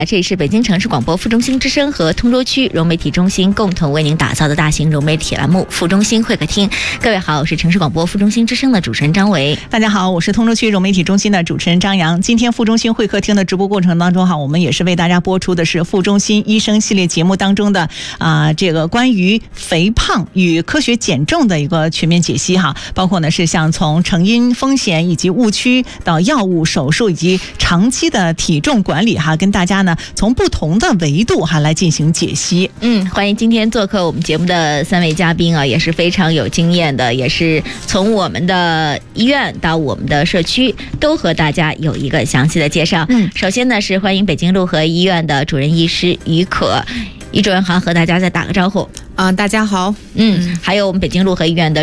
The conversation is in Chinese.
这里是北京城市广播副中心之声和通州区融媒体中心共同为您打造的大型融媒体栏目副中心会客厅。各位好，我是城市广播副中心之声的主持人张维。 大家好，我是通州区融媒体中心的主持人张扬。今天副中心会客厅的直播过程当中我们也是为大家播出的是副中心医生系列节目当中的这个关于肥胖与科学减重的一个全面解析包括呢是像从成因风险以及误区到药物手术以及长期的体重管理跟大家呢从不同的维度来进行解析。 欢迎今天做客我们节目的3位嘉宾也是非常有经验的，也是从我们的医院到我们的社区都和大家有一个详细的介绍。首先呢是欢迎北京陆河医院的主任医师于可，于主任好，和大家再打个招呼。 大家好。 还有我们北京陆河医院的